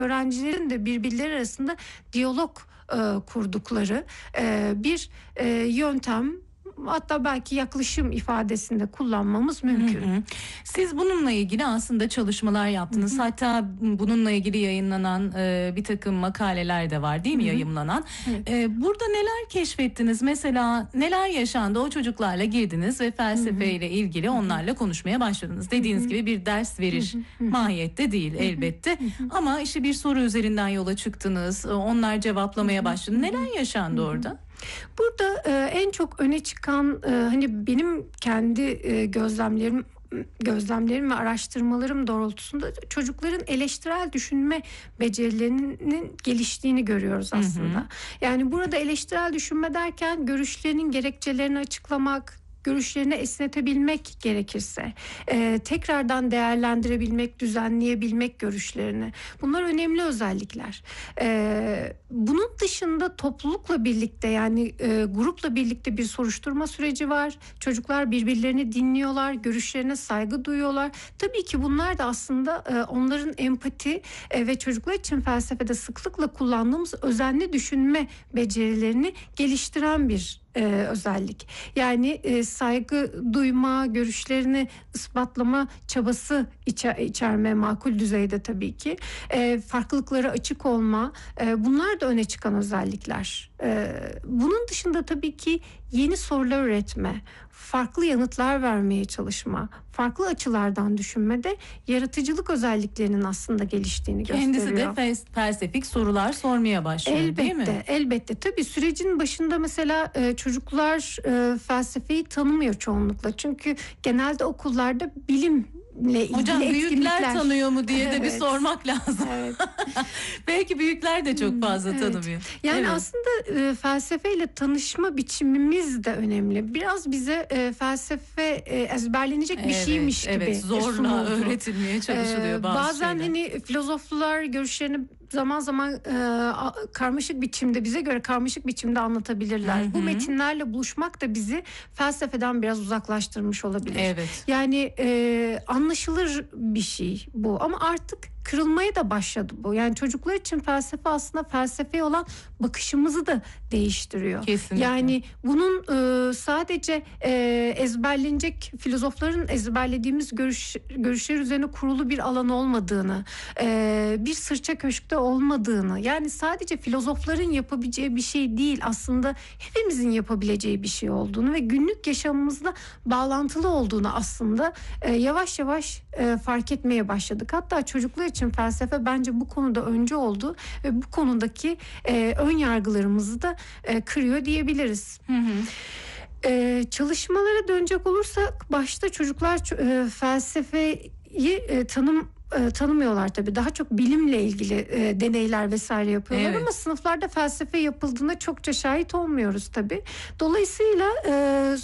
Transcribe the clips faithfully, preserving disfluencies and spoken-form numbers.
öğrencilerin de birbirleri arasında diyalog e, kurdukları e, bir e, yöntem, hatta belki yaklaşım ifadesinde kullanmamız mümkün. Hı hı. Siz bununla ilgili aslında çalışmalar yaptınız. Hı hı. Hatta bununla ilgili yayınlanan e, bir takım makaleler de var değil mi, hı hı, yayımlanan? Evet. E, burada neler keşfettiniz? Mesela neler yaşandı? O çocuklarla girdiniz ve felsefeyle ilgili onlarla konuşmaya başladınız. Dediğiniz, hı hı, gibi bir ders verir, hı hı, mahiyette değil, hı hı, elbette. Hı hı. Ama işte bir soru üzerinden yola çıktınız. Onlar cevaplamaya başladı. Neler yaşandı, hı hı, orada? Burada e, en çok öne çıkan e, hani benim kendi e, gözlemlerim gözlemlerim ve araştırmalarım doğrultusunda çocukların eleştirel düşünme becerilerinin geliştiğini görüyoruz aslında. Hı hı. Yani burada eleştirel düşünme derken görüşlerinin gerekçelerini açıklamak, görüşlerini esnetebilmek gerekirse, e, tekrardan değerlendirebilmek, düzenleyebilmek görüşlerini. Bunlar önemli özellikler. E, bunun dışında toplulukla birlikte, yani e, grupla birlikte bir soruşturma süreci var. Çocuklar birbirlerini dinliyorlar, görüşlerine saygı duyuyorlar. Tabii ki bunlar da aslında e, onların empati e, ve çocuklar için felsefede sıklıkla kullandığımız özenli düşünme becerilerini geliştiren bir Ee, özellik. Yani e, saygı duyma, görüşlerini ispatlama çabası içer, içerme makul düzeyde tabii ki. E, farklılıklara açık olma, e, bunlar da öne çıkan özellikler. E, bunun dışında tabii ki yeni sorular üretme, farklı yanıtlar vermeye çalışma, farklı açılardan düşünmede yaratıcılık özelliklerinin aslında geliştiğini Kendisi gösteriyor. Kendisi de felsefik sorular sormaya başlıyor, elbette, değil mi? Elbette, elbette. Tabii sürecin başında mesela e, çocuklar e, felsefeyi tanımıyor çoğunlukla. Çünkü genelde okullarda bilim ilgili Hocam büyükler tanıyor mu diye de evet, bir sormak lazım. Evet. Belki büyükler de çok fazla evet. tanımıyor. Yani evet. aslında e, felsefeyle tanışma biçimimiz de önemli. Biraz bize e, felsefe e, ezberlenecek evet, bir şeymiş gibi evet, zorla sunuldu. öğretilmeye çalışılıyor ee, bazı Bazen şeyler. hani filozoflar görüşlerini zaman zaman e, karmaşık biçimde, bize göre karmaşık biçimde anlatabilirler. Hı hı. Bu metinlerle buluşmak da bizi felsefeden biraz uzaklaştırmış olabilir. Evet. Yani e, anlaşılır bir şey bu, ama artık kırılmaya da başladı bu. Yani çocuklar için felsefe aslında felsefeye olan bakışımızı da değiştiriyor. Kesinlikle. Yani bunun e, sadece e, ezberlenecek, filozofların ezberlediğimiz görüş, görüşler üzerine kurulu bir alan olmadığını, e, bir sırça köşkte olmadığını, yani sadece filozofların yapabileceği bir şey değil, aslında hepimizin yapabileceği bir şey olduğunu ve günlük yaşamımızla bağlantılı olduğunu aslında e, yavaş yavaş e, fark etmeye başladık. Hatta çocuklar için felsefe bence bu konuda öncü oldu ve bu konudaki e, ön yargılarımızı da e, kırıyor diyebiliriz. Hı hı. Ee, çalışmalara dönecek olursak, başta çocuklar e, felsefeyi e, tanım e, tanımıyorlar tabii. Daha çok bilimle ilgili e, deneyler vesaire yapıyorlar, evet, ama sınıflarda felsefe yapıldığına çokça şahit olmuyoruz tabii. Dolayısıyla e,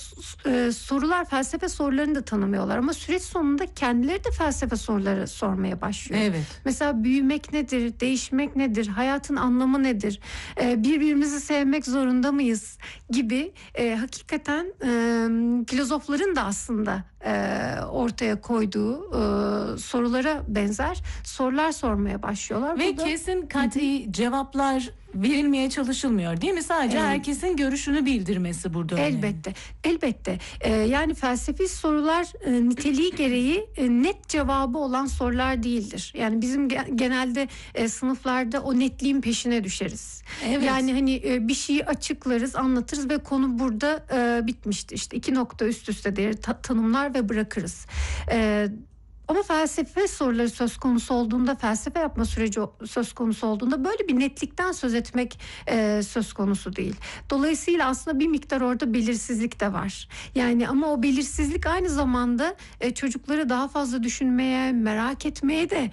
e, sorular, felsefe sorularını da tanımıyorlar, ama süreç sonunda kendileri de felsefe soruları sormaya başlıyor. Evet. Mesela büyümek nedir? Değişmek nedir? Hayatın anlamı nedir? E, birbirimizi sevmek zorunda mıyız? Gibi e, hakikaten e, filozofların da aslında e, ortaya koyduğu e, sorulara benzer sorular sormaya başlıyorlar. Ve Burada, kesin kat'i hı-hı, cevaplar verilmeye çalışılmıyor değil mi? Sadece evet, herkesin görüşünü bildirmesi burada önemli. Elbette, elbette. Ee, yani felsefi sorular e, niteliği gereği e, net cevabı olan sorular değildir. Yani bizim ge- genelde e, sınıflarda o netliğin peşine düşeriz. Evet. Yani hani e, bir şeyi açıklarız, anlatırız ve konu burada e, bitmiştir. İşte iki nokta üst üste değeri ta- tanımlar ve bırakırız. Evet. Ama felsefe soruları söz konusu olduğunda, felsefe yapma süreci söz konusu olduğunda böyle bir netlikten söz etmek e, söz konusu değil. Dolayısıyla aslında bir miktar orada belirsizlik de var. Yani ama o belirsizlik aynı zamanda e, çocukları daha fazla düşünmeye, merak etmeye de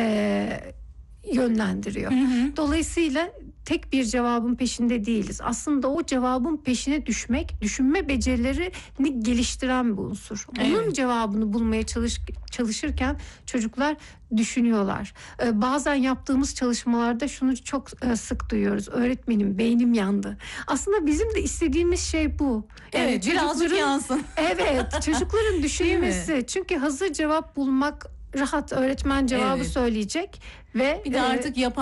e, yönlendiriyor. Hı hı. Dolayısıyla tek bir cevabın peşinde değiliz. Aslında o cevabın peşine düşmek, düşünme becerilerini geliştiren bir unsur. Evet. Onun cevabını bulmaya çalış, çalışırken çocuklar düşünüyorlar. Ee, bazen yaptığımız çalışmalarda şunu çok e, sık duyuyoruz. Öğretmenim, beynim yandı. Aslında bizim de istediğimiz şey bu. Yani evet, birazcık yansın. Evet, çocukların düşünmesi. Çünkü hazır cevap bulmak rahat öğretmen cevabı Evet. söyleyecek ve Bir de e, artık yapay